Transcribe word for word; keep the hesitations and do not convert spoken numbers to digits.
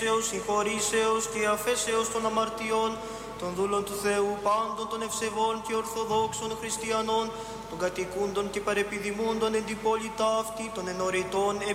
συγχωρήσεως και αφέσεως των αμαρτιών, των δούλων του Θεού πάντων των ευσεβών και ορθοδόξων χριστιανών, των κατοικούντων και παρεπιδημούντων εν την πόλη ταύτη, των ενωρητών